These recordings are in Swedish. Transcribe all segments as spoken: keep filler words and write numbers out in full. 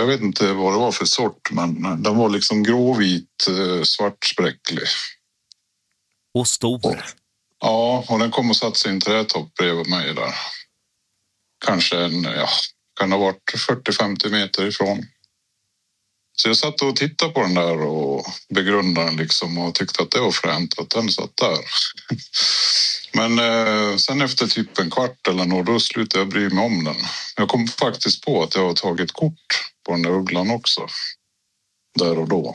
vet inte vad det var för sort, men den var liksom gråvit, svartspräcklig. Och stor. Och, ja, och den kom och satt sig i en trätopp bredvid mig där. Kanske en, ja, kan ha varit fyrtio till femtio meter ifrån. Så jag satt och tittade på den där och begrundade den liksom och tyckte att det var fränt att den satt där. Men eh, sen efter typ en kvart eller något, då slutade jag bry mig om den. Jag kom faktiskt på att jag har tagit kort på den där ugglan också. Där och då.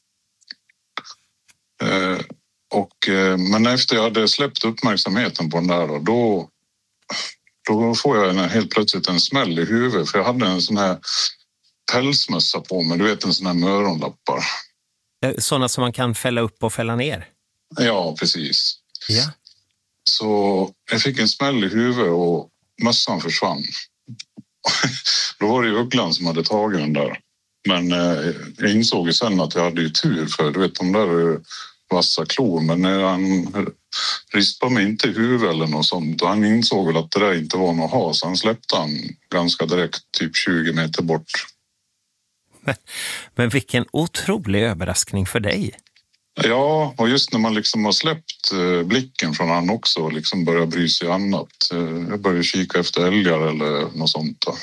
Eh, och, eh, men efter jag hade släppt uppmärksamheten på den där då, då, då får jag en, helt plötsligt en smäll i huvudet. För jag hade en sån här pälsmössa på mig, du vet en sån här möronlappar. Sådana som man kan fälla upp och fälla ner? Ja, precis. Ja. Så jag fick en smäll i huvudet och mössan försvann. Då var det ju ugglan som hade tagit den där. Men eh, jag insåg ju sen att jag hade ju tur för du vet de där vassa klor. Men när han rispade mig inte i huvudet eller något sånt. Och han insåg väl att det där inte var något att ha. Så han släppte han ganska direkt typ tjugo meter bort. Men, men vilken otrolig överraskning för dig. Ja, och just när man liksom har släppt blicken från han också och liksom börjar bry sig annat. Jag börjar kika efter älgar eller något sånt då.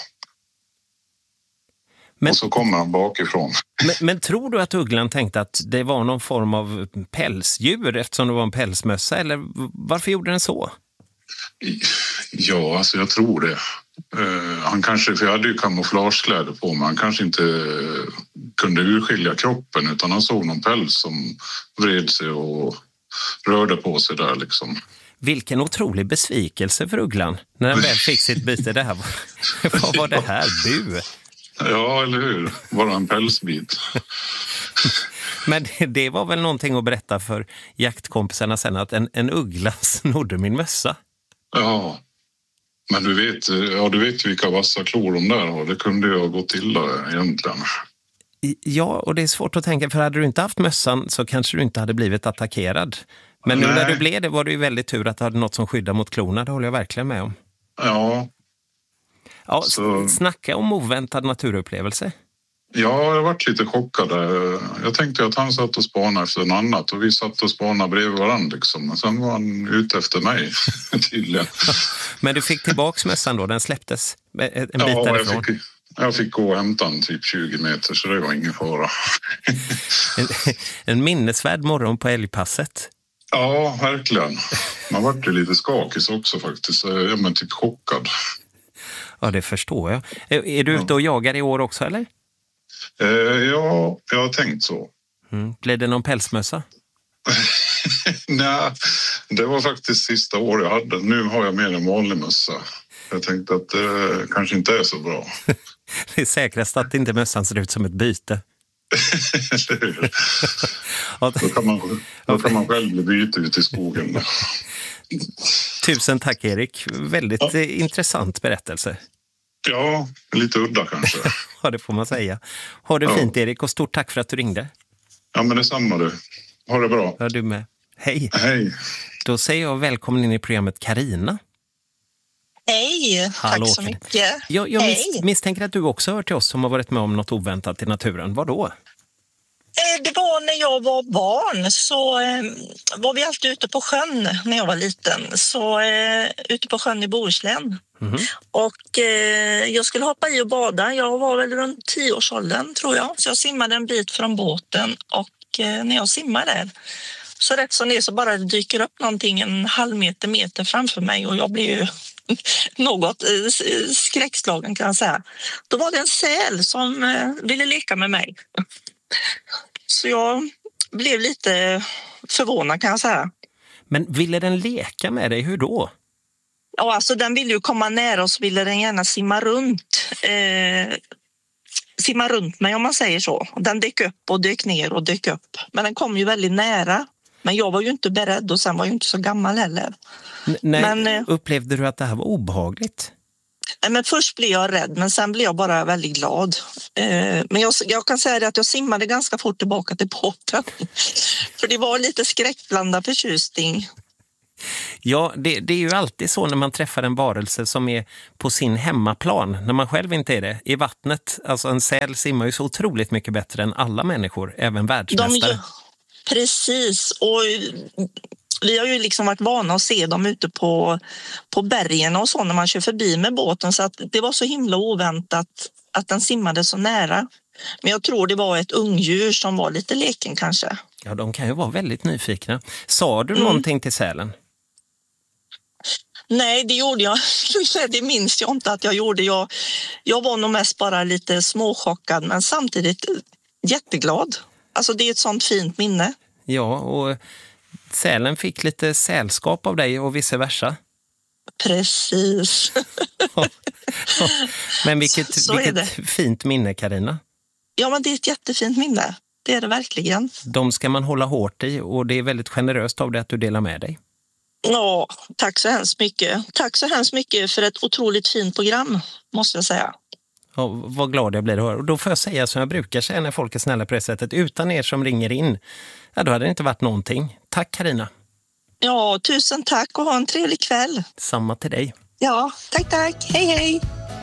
Men, och så kommer han bakifrån. Men, men tror du att ugglan tänkte att det var någon form av pälsdjur eftersom det var en pälsmössa? Eller varför gjorde den så? Ja, alltså jag tror det. Uh, han kanske, för jag hade ju kamouflagekläder på mig, han kanske inte uh, kunde urskilja kroppen utan han såg någon päls som vred sig och rörde på sig där liksom. Vilken otrolig besvikelse för ugglan när den väl fick sitt byte. Det här var, vad var det här? Bu? Ja, eller hur? Bara en pälsbit. Men det, det var väl någonting att berätta för jaktkompisarna sen att en, en uggla snodde min mössa. Ja. Men du vet, ja, du vet vilka vassa klor de där har. Det kunde ju ha gått illa egentligen. Ja, och det är svårt att tänka. För hade du inte haft mössan så kanske du inte hade blivit attackerad. Men nu Nej. när du blev det var det ju väldigt tur att du hade något som skyddar mot klorna. Det håller jag verkligen med om. Ja. Ja, så... Snacka om oväntad naturupplevelse. Ja, jag har varit lite chockad. Jag tänkte att han satt och spanade efter något annat och vi satt och spanade bredvid varandra liksom. Men sen var han ute efter mig tydligen. Men du fick tillbaka mössan då, den släpptes en bit ja, därifrån? Jag fick, jag fick gå och hämta den typ tjugo meter så det var ingen fara. en, en minnesvärd morgon på älgpasset. Ja, verkligen. Man var ju lite skakig också faktiskt. Jag var typ chockad. Ja, det förstår jag. Är, är du ute och jagar i år också eller? Eh, ja, jag har tänkt så. Mm. Blev det någon pälsmössa? Nej, det var faktiskt sista året jag hade. Nu har jag mer en vanlig mössa. Jag tänkte att det kanske inte är så bra. Det är säkrast att inte mössan ser ut som ett byte. då, kan man, då kan man själv bli byte ut i skogen. Tusen tack Erik. Väldigt ja. intressant berättelse. Ja, lite udda kanske. Ja, det får man säga. Ha det ja. fint Erik och stort tack för att du ringde. Ja, men detsamma du. Ha det bra. Ja, du med. Hej. Hej. Då säger jag välkommen in i programmet Carina. Hej, Hallå, tack så mycket. Jag, jag mis- misstänker att du också hör till oss som har varit med om något oväntat i naturen. Vad då? Det var när jag var barn så eh, var vi alltid ute på sjön när jag var liten. Så eh, ute på sjön i Bohuslän. Mm-hmm. Och eh, jag skulle hoppa i och bada. Jag var väl runt tioårsåldern tror jag. Så jag simmade en bit från båten och eh, när jag simmar där så rätt som det är så bara det dyker upp någonting en halv meter meter framför mig och jag blir ju något skräckslagen kan jag säga. Då var det en säl som eh, ville leka med mig. Så jag blev lite förvånad kan jag säga. Men ville den leka med dig? Hur då? Ja, alltså den ville ju komma nära och så ville den gärna simma runt. Eh, simma runt mig om man säger så. Den dök upp och dök ner och dök upp. Men den kom ju väldigt nära. Men jag var ju inte beredd och sen var jag inte så gammal heller. N- nej, men, eh, upplevde du att det här var obehagligt? Men först blev jag rädd men sen blev jag bara väldigt glad. Eh, men jag, jag kan säga det att jag simmade ganska fort tillbaka till båten. För det var lite skräckblandad förtjusning. Ja, det, det är ju alltid så när man träffar en varelse som är på sin hemmaplan, när man själv inte är det, i vattnet. Alltså en säl simmar ju så otroligt mycket bättre än alla människor, även världsmästare. De, precis, och vi har ju liksom varit vana att se dem ute på, på bergen och så när man kör förbi med båten, så att det var så himla oväntat att den simmade så nära. Men jag tror det var ett ungdjur som var lite leken kanske. Ja, de kan ju vara väldigt nyfikna. Sa du Mm. någonting till sälen? Nej, det gjorde jag. Det minns jag inte att jag gjorde. Jag, jag var nog mest bara lite småchockad, men samtidigt jätteglad. Alltså det är ett sånt fint minne. Ja, och sälen fick lite sällskap av dig och vice versa. Precis. Ja. Men vilket, Så, så vilket fint minne, Carina. Ja, men det är ett jättefint minne. Det är det verkligen. De ska man hålla hårt i, och det är väldigt generöst av dig att du delar med dig. Ja, tack så hemskt mycket. Tack så hemskt mycket för ett otroligt fint program, måste jag säga. Ja, vad glad jag blir att höra. Och då får jag säga som jag brukar säga när folk är snälla på det sättet. Utan er som ringer in, ja, då hade det inte varit någonting. Tack, Carina. Ja, tusen tack och ha en trevlig kväll. Samma till dig. Ja, tack, tack. Hej, hej.